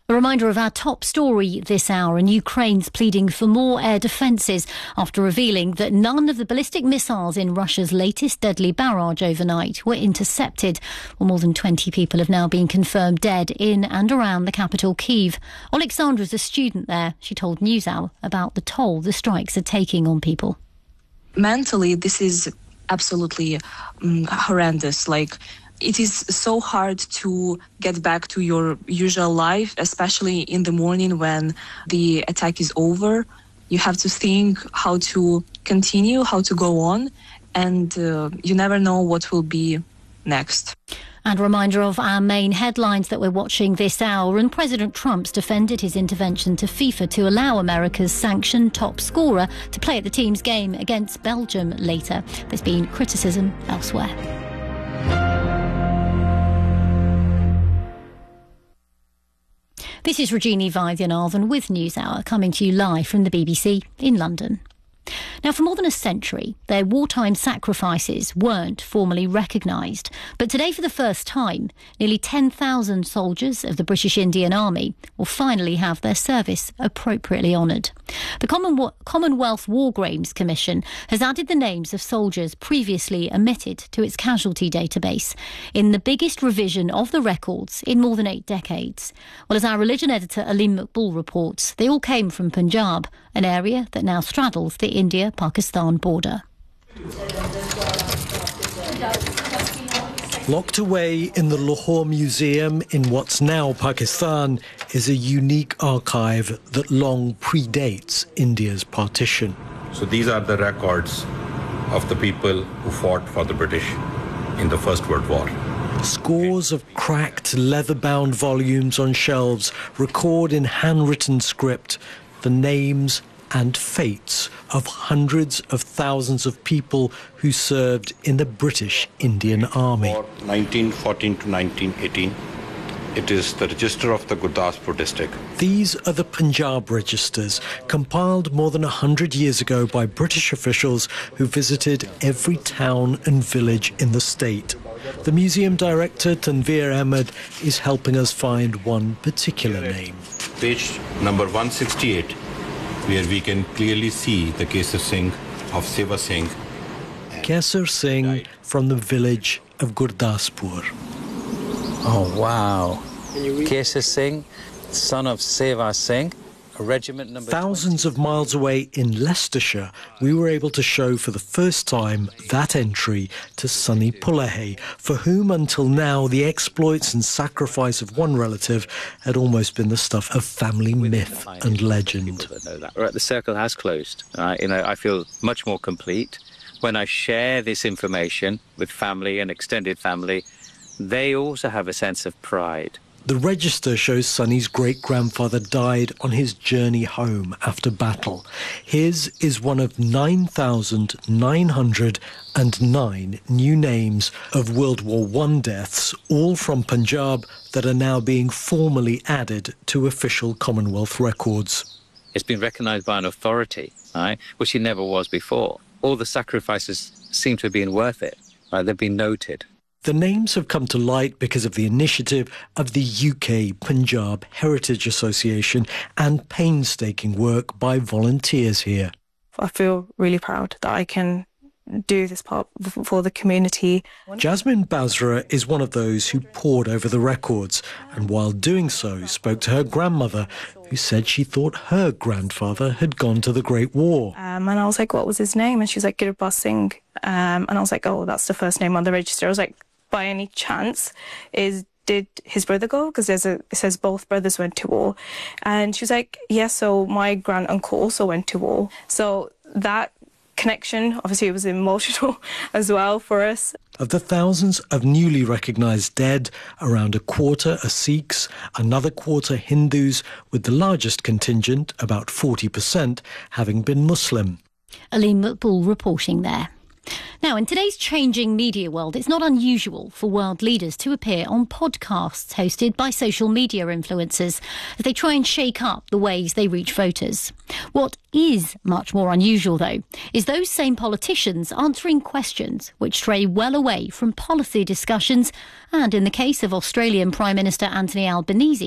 A reminder of our top story this hour, and Ukraine's pleading for more air defences after revealing that none of the ballistic missiles in Russia's latest deadly barrage overnight were intercepted. Well, more than 20 people have now been confirmed dead in and around the capital, Kyiv. Alexandra's a student there. She told NewsHour about the toll the strikes are taking on people. Mentally, this is absolutely horrendous. It is so hard to get back to your usual life, especially in the morning when the attack is over. You have to think how to continue, how to go on, and you never know what will be next. And a reminder of our main headlines that we're watching this hour. And President Trump's defended his intervention to FIFA to allow America's sanctioned top scorer to play at the team's game against Belgium later. There's been criticism elsewhere. This is Regina Vaidyanathan with NewsHour, coming to you live from the BBC in London. Now, for more than a century, their wartime sacrifices weren't formally recognised. But today, for the first time, nearly 10,000 soldiers of the British Indian Army will finally have their service appropriately honoured. The Commonwealth War Graves Commission has added the names of soldiers previously omitted to its casualty database in the biggest revision of the records in more than 8 decades. Well, as our religion editor Aleem Maqbool reports, they all came from Punjab, an area that now straddles the India-Pakistan border. Locked away in the Lahore Museum in what's now Pakistan is a unique archive that long predates India's partition. So these are the records of the people who fought for the British in the First World War. Scores of cracked, leather-bound volumes on shelves record in handwritten script the names and fates of hundreds of thousands of people who served in the British Indian Army. 1914 to 1918, it is the register of the Gurdaspur district. These are the Punjab registers, compiled more than 100 years ago by British officials who visited every town and village in the state. The museum director, Tanveer Ahmed, is helping us find one particular name. Page number 168, where we can clearly see the Kesar Singh of Seva Singh. Kesar Singh from the village of Gurdaspur. Oh, wow. Kesar Singh, son of Seva Singh, a regiment number... Thousands of miles away in Leicestershire, we were able to show for the first time that entry to Sunny Pulahay, for whom until now the exploits and sacrifice of one relative had almost been the stuff of family myth and legend. The circle has closed. I feel much more complete. When I share this information with family and extended family, they also have a sense of pride. The register shows Sunny's great-grandfather died on his journey home after battle. His is one of 9,909 new names of World War I deaths, all from Punjab, that are now being formally added to official Commonwealth records. It's been recognised by an authority, right, which it never was before. All the sacrifices seem to have been worth it. Right? They've been noted. The names have come to light because of the initiative of the UK Punjab Heritage Association and painstaking work by volunteers here. I feel really proud that I can do this part for the community. Jasmine Basra is one of those who pored over the records, and while doing so spoke to her grandmother, who said she thought her grandfather had gone to the Great War. And I was like, what was his name? And she was like, Gurbaz Singh. And I was like, oh, that's the first name on the register. I was like, by any chance, did his brother go? Because it says both brothers went to war. And she was like, yes, so my grand-uncle also went to war. So that connection, obviously it was emotional as well for us. Of the thousands of newly recognised dead, around a quarter are Sikhs, another quarter Hindus, with the largest contingent, about 40%, having been Muslim. Aleem Maqbool reporting there. Now, in today's changing media world, it's not unusual for world leaders to appear on podcasts hosted by social media influencers as they try and shake up the ways they reach voters. What is much more unusual, though, is those same politicians answering questions which stray well away from policy discussions and, in the case of Australian Prime Minister Anthony Albanese,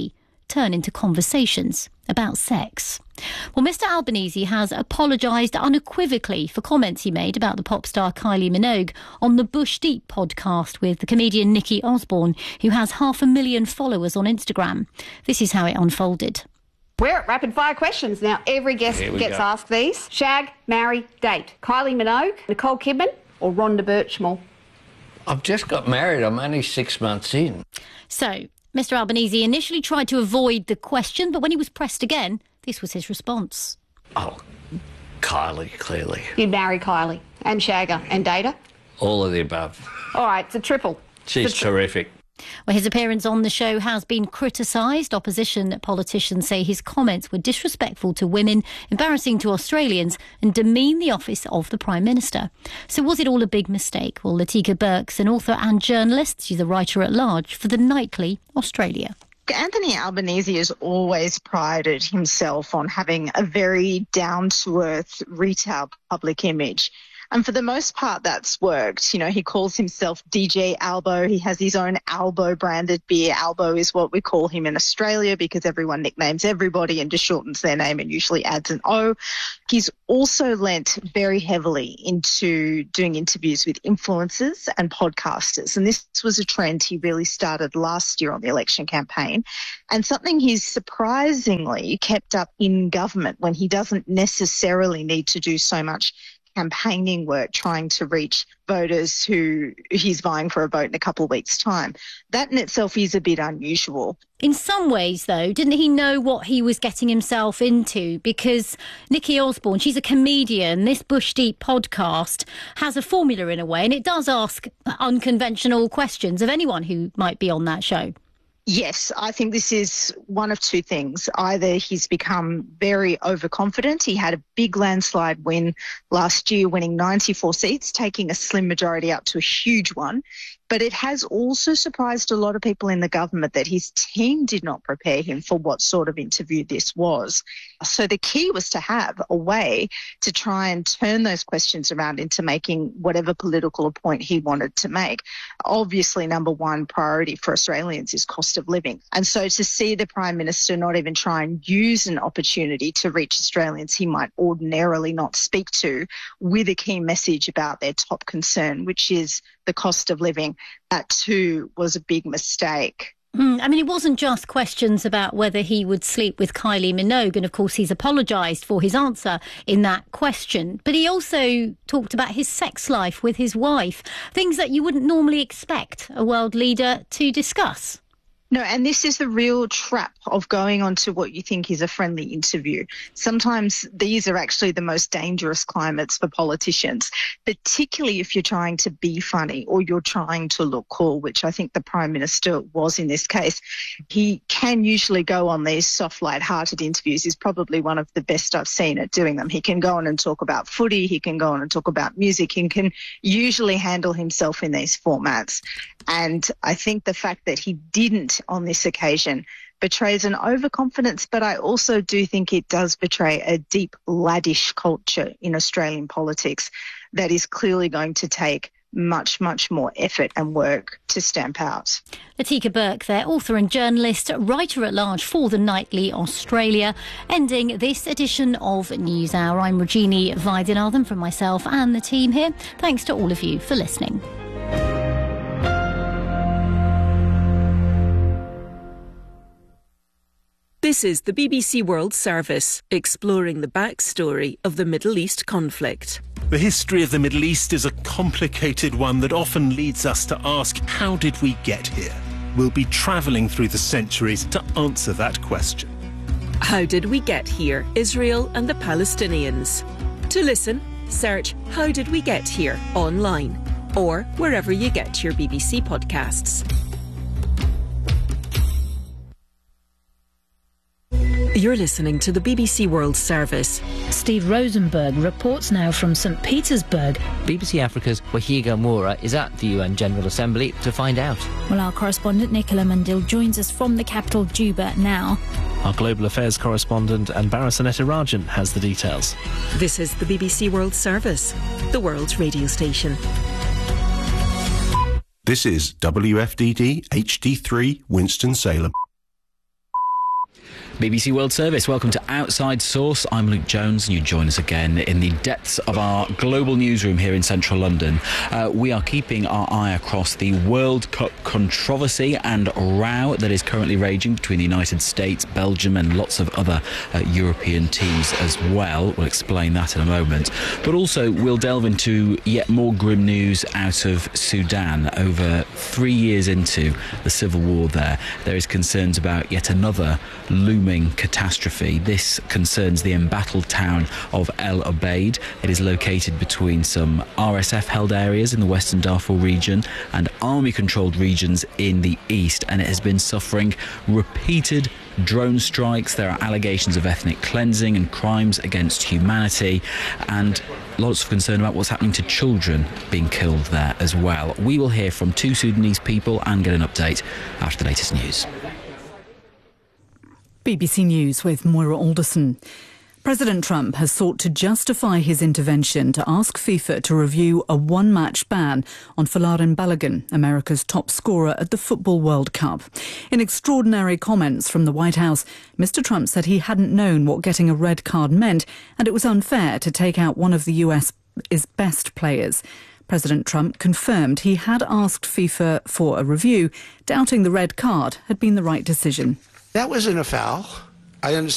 turn into conversations about sex. Well, Mr Albanese has apologised unequivocally for comments he made about the pop star Kylie Minogue on the Bush Deep podcast with the comedian Nikki Osborne, who has 500,000 followers on Instagram. This is how it unfolded. We're at rapid fire questions now. Every guest gets asked these. Shag, marry, date. Kylie Minogue, Nicole Kidman or Rhonda Birchmore? I've just got married. I'm only 6 months in. So, Mr Albanese initially tried to avoid the question, but when he was pressed again, this was his response. Oh, Kylie, clearly. You'd marry Kylie and shag her and date her? All of the above. All right, it's a triple. She's terrific. Well, his appearance on the show has been criticised. Opposition politicians say his comments were disrespectful to women, embarrassing to Australians and demean the office of the Prime Minister. So was it all a big mistake? Well, Latika Burke's an author and journalist. She's a writer at large for the Nightly Australia. Anthony Albanese has always prided himself on having a very down-to-earth retail public image. And for the most part, that's worked. You know, he calls himself DJ Albo. He has his own Albo branded beer. Albo is what we call him in Australia because everyone nicknames everybody and just shortens their name and usually adds an O. He's also lent very heavily into doing interviews with influencers and podcasters. And this was a trend he really started last year on the election campaign, and something he's surprisingly kept up in government when he doesn't necessarily need to do so much campaigning work trying to reach voters who he's vying for a vote in a couple of weeks' time. That in itself is a bit unusual. In some ways, though, didn't he know what he was getting himself into? Because Nikki Osborne, she's a comedian. This Bush Deep podcast has a formula in a way, and it does ask unconventional questions of anyone who might be on that show. Yes, I think this is one of two things. Either he's become very overconfident. He had a big landslide win last year, winning 94 seats, taking a slim majority up to a huge one. But it has also surprised a lot of people in the government that his team did not prepare him for what sort of interview this was. So the key was to have a way to try and turn those questions around into making whatever political point he wanted to make. Obviously, number one priority for Australians is cost of living. And so to see the Prime Minister not even try and use an opportunity to reach Australians he might ordinarily not speak to with a key message about their top concern, which is the cost of living, that too was a big mistake. I mean, it wasn't just questions about whether he would sleep with Kylie Minogue, and of course he's apologised for his answer in that question, but he also talked about his sex life with his wife, things that you wouldn't normally expect a world leader to discuss. No, and this is the real trap of going on to what you think is a friendly interview. Sometimes these are actually the most dangerous climates for politicians, particularly if you're trying to be funny or you're trying to look cool, which I think the Prime Minister was in this case. He can usually go on these soft, light-hearted interviews. He's probably one of the best I've seen at doing them. He can go on and talk about footy. He can go on and talk about music. He can usually handle himself in these formats. And I think the fact that he didn't on this occasion betrays an overconfidence, but I also do think it does betray a deep laddish culture in Australian politics that is clearly going to take much, much more effort and work to stamp out. Latika Burke there, author and journalist, writer at large for the Nightly Australia, ending this edition of NewsHour. I'm Regina Weidenathan from myself and the team here. Thanks to all of you for listening. This is the BBC World Service, exploring the backstory of the Middle East conflict. The history of the Middle East is a complicated one that often leads us to ask, how did we get here? We'll be travelling through the centuries to answer that question. How did we get here? Israel and the Palestinians. To listen, search How Did We Get Here online or wherever you get your BBC podcasts. You're listening to the BBC World Service. Steve Rosenberg reports now from St Petersburg. BBC Africa's Wahiga Moura is at the UN General Assembly to find out. Well, our correspondent Nicola Mandil joins us from the capital Juba now. Our global affairs correspondent Anbara Sanetirajan has the details. This is the BBC World Service, the world's radio station. This is WFDD HD3 Winston-Salem. BBC World Service, welcome to Outside Source. I'm Luke Jones and you join us again in the depths of our global newsroom here in central London. We are keeping our eye across the World Cup controversy and row that is currently raging between the United States, Belgium and lots of other European teams as well. We'll explain that in a moment. But also we'll delve into yet more grim news out of Sudan. Over 3 years into the civil war there is concerns about yet another looming catastrophe. This concerns the embattled town of El Obeid. It is located between some RSF-held areas in the Western Darfur region and army-controlled regions in the east, and it has been suffering repeated drone strikes. There are allegations of ethnic cleansing and crimes against humanity, and lots of concern about what's happening to children being killed there as well. We will hear from 2 Sudanese people and get an update after the latest news. BBC News with Moira Alderson. President Trump has sought to justify his intervention to ask FIFA to review a one-match ban on Folarin Balogun, America's top scorer at the Football World Cup. In extraordinary comments from the White House, Mr. Trump said he hadn't known what getting a red card meant and it was unfair to take out one of the US's best players. President Trump confirmed he had asked FIFA for a review, doubting the red card had been the right decision. That wasn't a foul. I understand.